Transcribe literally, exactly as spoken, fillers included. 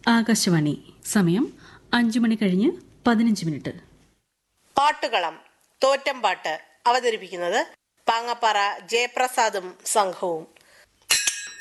ആകാശവാണി. സമയം അഞ്ചു മണി കഴിഞ്ഞ് പതിനഞ്ച് മിനിറ്റ്. പാട്ടുകളം തോറ്റംപാട്ട് അവതരിപ്പിക്കുന്നത് പാങ്ങപ്പാറ ജയപ്രസാദും സംഘവും.